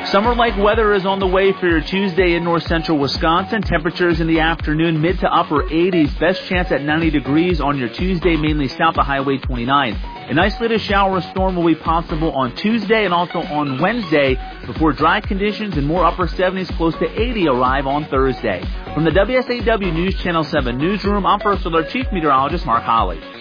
Summer-like weather is on the way for your Tuesday in north central Wisconsin. Temperatures in the afternoon, mid to upper 80s. Best chance at 90 degrees on your Tuesday, mainly south of Highway 29. An isolated shower or storm will be possible on Tuesday and also on Wednesday before dry conditions and more upper 70s close to 80 arrive on Thursday. From the WSAW News Channel 7 newsroom, I'm First Alert Chief Meteorologist Mark Holly.